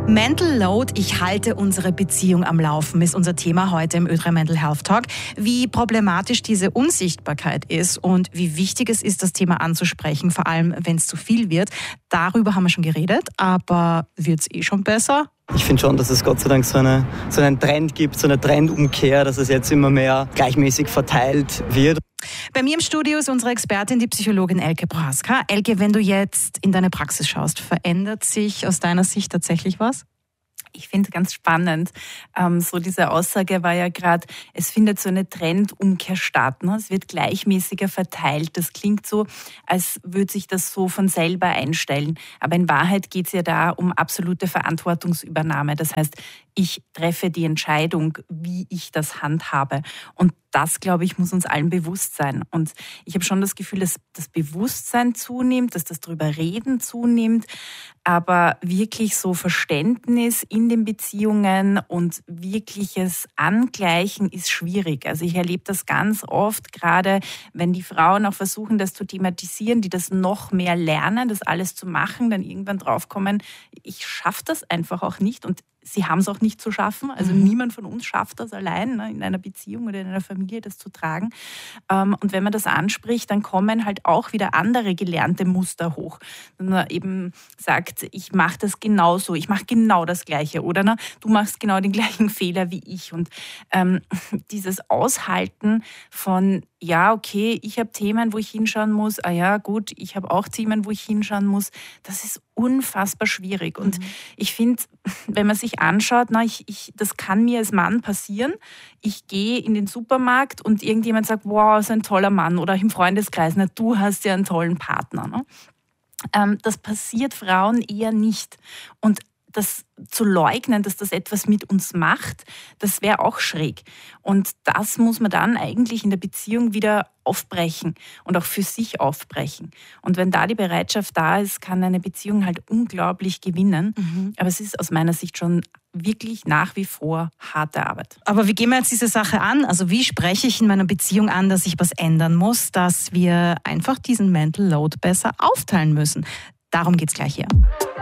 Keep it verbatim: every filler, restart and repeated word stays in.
Mental Load, ich halte unsere Beziehung am Laufen, ist unser Thema heute im Ö drei Mental Health Talk. Wie problematisch diese Unsichtbarkeit ist und wie wichtig es ist, das Thema anzusprechen, vor allem wenn es zu viel wird. Darüber haben wir schon geredet, aber wird es eh schon besser? Ich finde schon, dass es Gott sei Dank so, eine, so einen Trend gibt, so eine Trendumkehr, dass es jetzt immer mehr gleichmäßig verteilt wird. Bei mir im Studio ist unsere Expertin, die Psychologin Elke Prohaska. Elke, wenn du jetzt in deine Praxis schaust, verändert sich aus deiner Sicht tatsächlich was? Ich finde ganz spannend, ähm, so diese Aussage war ja gerade, es findet so eine Trendumkehr statt. Ne? Es wird gleichmäßiger verteilt. Das klingt so, als würde sich das so von selber einstellen. Aber in Wahrheit geht es ja da um absolute Verantwortungsübernahme. Das heißt, ich treffe die Entscheidung, wie ich das handhabe. Und das, glaube ich, muss uns allen bewusst sein. Und ich habe schon das Gefühl, dass das Bewusstsein zunimmt, dass das drüber reden zunimmt, aber wirklich so Verständnis in den Beziehungen und wirkliches Angleichen ist schwierig. Also ich erlebe das ganz oft, gerade wenn die Frauen auch versuchen, das zu thematisieren, die das noch mehr lernen, das alles zu machen, dann irgendwann draufkommen, ich schaffe das einfach auch nicht und sie haben es auch nicht zu schaffen. Also mhm. niemand von uns schafft das allein, ne, in einer Beziehung oder in einer Familie das zu tragen. Ähm, und wenn man das anspricht, dann kommen halt auch wieder andere gelernte Muster hoch. Wenn man eben sagt, ich mache das genauso, ich mache genau das Gleiche. Oder ne, du machst genau den gleichen Fehler wie ich. Und ähm, dieses Aushalten von, ja, okay, ich habe Themen, wo ich hinschauen muss. Ah ja, gut, ich habe auch Themen, wo ich hinschauen muss. Das ist unfassbar schwierig. Und mhm. ich finde, wenn man sich anschaut, na, ich, ich, das kann mir als Mann passieren. Ich gehe in den Supermarkt und irgendjemand sagt, wow, so ein toller Mann. Oder im Freundeskreis, na, du hast ja einen tollen Partner. Ne? Ähm, das passiert Frauen eher nicht. Und das zu leugnen, dass das etwas mit uns macht, das wäre auch schräg. Und das muss man dann eigentlich in der Beziehung wieder aufbrechen und auch für sich aufbrechen. Und wenn da die Bereitschaft da ist, kann eine Beziehung halt unglaublich gewinnen. Mhm. Aber es ist aus meiner Sicht schon wirklich nach wie vor harte Arbeit. Aber wie gehen wir jetzt diese Sache an? Also wie spreche ich in meiner Beziehung an, dass sich was ändern muss, dass wir einfach diesen Mental Load besser aufteilen müssen? Darum geht's gleich hier.